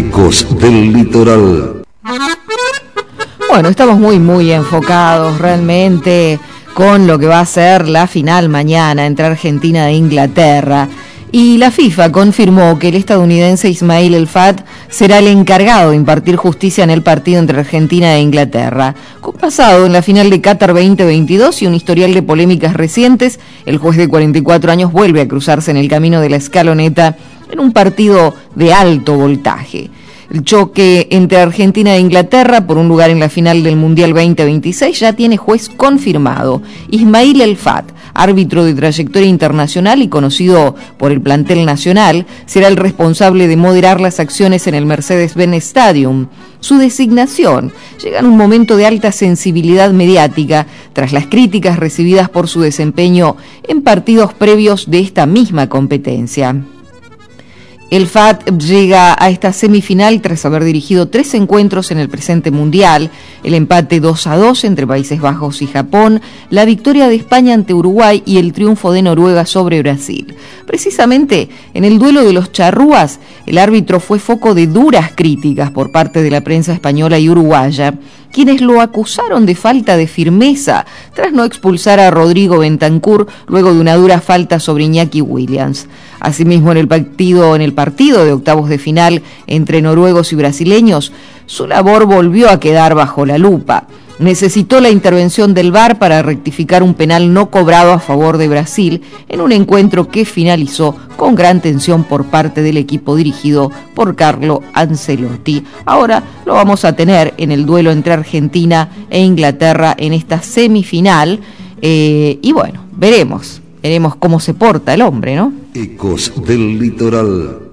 Ecos del Litoral. Bueno, estamos muy enfocados realmente con lo que va a ser la final mañana entre Argentina e Inglaterra. Y la FIFA confirmó que el estadounidense Ismail El Fat será el encargado de impartir justicia en el partido entre Argentina e Inglaterra. Con pasado en la final de Qatar 2022 y un historial de polémicas recientes, el juez de 44 años vuelve a cruzarse en el camino de la escaloneta en un partido de alto voltaje. El choque entre Argentina e Inglaterra por un lugar en la final del Mundial 2026 ya tiene juez confirmado. Ismail El Fat, árbitro de trayectoria internacional y conocido por el plantel nacional, será el responsable de moderar las acciones en el Mercedes-Benz Stadium. Su designación llega en un momento de alta sensibilidad mediática tras las críticas recibidas por su desempeño en partidos previos de esta misma competencia. El FAT llega a esta semifinal tras haber dirigido 3 encuentros en el presente mundial, el empate 2-2 entre Países Bajos y Japón, la victoria de España ante Uruguay y el triunfo de Noruega sobre Brasil. Precisamente en el duelo de los charrúas, el árbitro fue foco de duras críticas por parte de la prensa española y uruguaya, quienes lo acusaron de falta de firmeza tras no expulsar a Rodrigo Bentancur luego de una dura falta sobre Iñaki Williams. Asimismo, en el partido de octavos de final entre noruegos y brasileños, su labor volvió a quedar bajo la lupa. Necesitó la intervención del VAR para rectificar un penal no cobrado a favor de Brasil en un encuentro que finalizó con gran tensión por parte del equipo dirigido por Carlo Ancelotti. Ahora lo vamos a tener en el duelo entre Argentina e Inglaterra en esta semifinal y bueno, veremos cómo se porta el hombre, ¿no? Ecos del Litoral.